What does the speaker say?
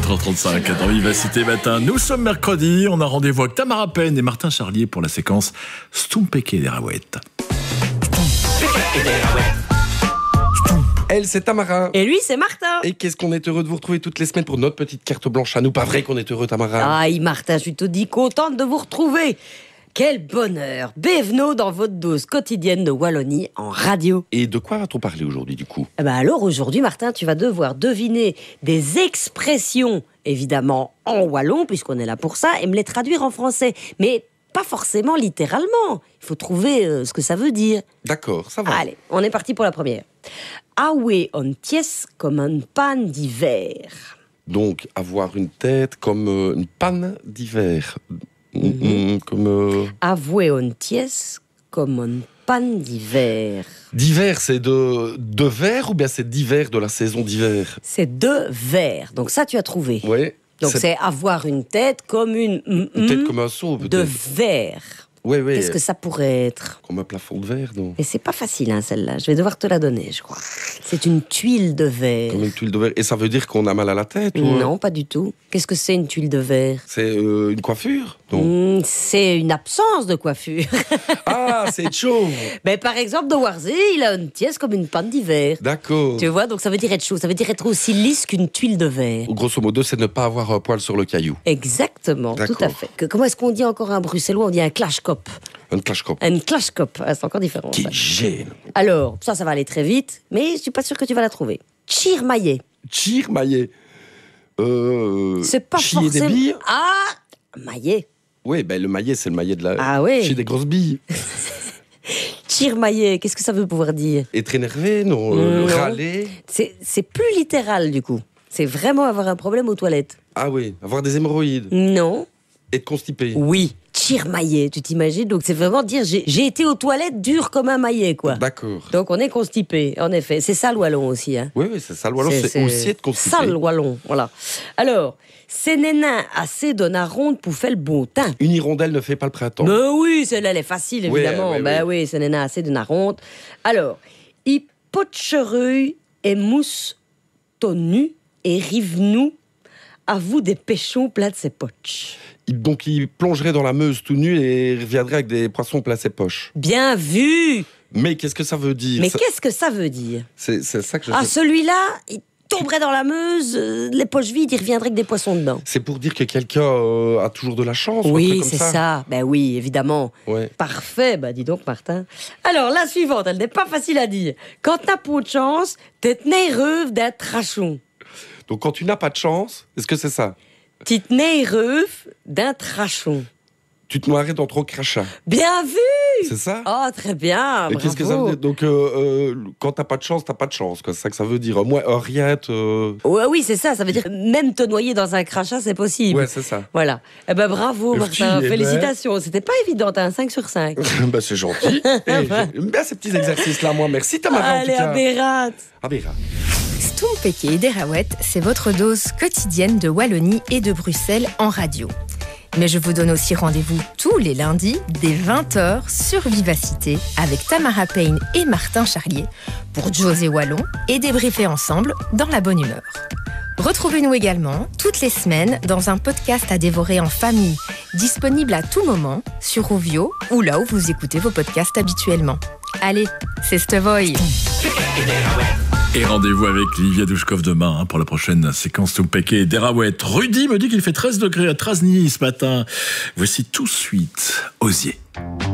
4h35 dans Vivacité Matin. Nous sommes mercredi, on a rendez-vous avec Tamara Payne et Martin Charlier pour la séquence Stumpeke des Raouettes. Elle, c'est Tamara. Et lui, c'est Martin. Et qu'est-ce qu'on est heureux de vous retrouver toutes les semaines pour notre petite carte blanche à nous. Pas vrai qu'on est heureux, Tamara? Aïe, Martin, je suis tout dit contente de vous retrouver. Quel bonheur. Bienvenue dans votre dose quotidienne de Wallonie en radio. Et de quoi va-t-on parler aujourd'hui, du coup? Alors aujourd'hui, Martin, tu vas devoir deviner des expressions, évidemment en wallon, puisqu'on est là pour ça, et me les traduire en français. Mais pas forcément littéralement. Il faut trouver ce que ça veut dire. D'accord, ça va. Allez, on est parti pour la première. Aoué on tiès comme une panne d'hiver. Donc, avoir une tête comme une panne d'hiver. Comme... Avoué on tiès comme une panne d'hiver. D'hiver, c'est de verre ou bien c'est d'hiver de la saison d'hiver? C'est de verre. Donc ça, tu as trouvé. Oui. Donc c'est avoir une tête comme une tête comme un seau, peut-être. de verre. Oui, oui. Qu'est-ce que ça pourrait être? Comme un plafond de verre, non? Et c'est pas facile, hein, celle-là. Je vais devoir te la donner, je crois. C'est une tuile de verre. Comme une tuile de verre. Et ça veut dire qu'on a mal à la tête? Non, pas du tout. Qu'est-ce que c'est une tuile de verre? C'est une coiffure? Non. C'est une absence de coiffure. Ah, c'est chaud. Mais par exemple, de Warzy, il a une tièce comme une panne d'hiver. D'accord. Tu vois, donc ça veut dire être chaud. Ça veut dire être aussi lisse qu'une tuile de verre. Grosso modo, c'est ne pas avoir un poil sur le caillou. Exactement, D'accord. tout à fait. Comment est-ce qu'on dit encore un bruxellois? On dit un clash-cop. Un clash-cop. Un clash-cop, ah, c'est encore différent. Qui ça. gêne. Alors, ça va aller très vite, mais je suis pas sûre que tu vas la trouver. Chirmaillé. Tire maillet. C'est pas chier forcément... des billes. Ah, maillet. Oui, ben le maillet, c'est le maillet de la... Ah oui. Chier des grosses billes. Chirmaillé, qu'est-ce que ça veut pouvoir dire? Être énervé, non, Non. râler. C'est plus littéral, du coup. C'est vraiment avoir un problème aux toilettes. Ah oui, avoir des hémorroïdes. Non. Être constipé. Oui. Chirmaillé, tu t'imagines? Donc c'est vraiment dire j'ai été aux toilettes dur comme un maillet, quoi. D'accord. Donc on est constipé, en effet. C'est ça le wallon aussi, hein. Oui, oui, c'est ça. Alors, c'est aussi être constipé. Ça le wallon, voilà. Alors, c'est nénin assez de ronde pour faire le bon teint. Une hirondelle ne fait pas le printemps. Ben oui, celle-là, elle est facile, évidemment. Ouais, ben oui, c'est nénin assez de ronde. Alors, il potchereuil et mousse tonu et rive-nous à vous des pêchons plats de ses poches. Donc, il plongerait dans la Meuse tout nu et reviendrait avec des poissons plein ses poches. Bien vu! Mais qu'est-ce que ça veut dire? Mais qu'est-ce que ça veut dire? C'est ça que je Ah, sais. celui-là, il tomberait dans la Meuse, les poches vides, il reviendrait avec des poissons dedans. C'est pour dire que quelqu'un a toujours de la chance. ou un Oui, truc comme c'est ça. Ben oui, évidemment. Ouais. Parfait, bah dis donc Martin. Alors, la suivante, elle n'est pas facile à dire. Quand t'as pas de chance, t'es nerveux d'un trachon. Donc, quand tu n'as pas de chance, est-ce que c'est ça? T'es nerveux d'un trachon. Tu te noirais dans trop crachat. Bien vu! C'est ça? Oh, très bien, Et bravo. qu'est-ce que ça veut dire? Donc, quand t'as pas de chance, t'as pas de chance. Quoi. C'est ça que ça veut dire. Moi, rien. Ouais, oui, c'est ça. Ça veut dire même te noyer dans un crachat, c'est possible. Ouais, c'est ça. Voilà. Eh ben bravo, Merci, Martin. eh ben. Félicitations. C'était pas évident, t'as un 5 sur 5. Bah, c'est gentil. J'aime bien ces petits exercices-là, moi. Merci, Tamara, en tout Allez, cas. aberrate. Abéra. Stumpeke et des Raouettes, c'est votre dose quotidienne de Wallonie et de Bruxelles en radio. Mais je vous donne aussi rendez-vous tous les lundis dès 20h sur Vivacité avec Tamara Payne et Martin Charlier pour José Wallon et débriefer ensemble dans la bonne humeur. Retrouvez-nous également toutes les semaines dans un podcast à dévorer en famille, disponible à tout moment sur Rovio ou là où vous écoutez vos podcasts habituellement. Allez, c'est Stevoy. Et rendez-vous avec Livia Douchkov demain pour la prochaine séquence Stumpeke des Raouettes. Rudy me dit qu'il fait 13 degrés à Trasny ce matin. Voici tout de suite Osier.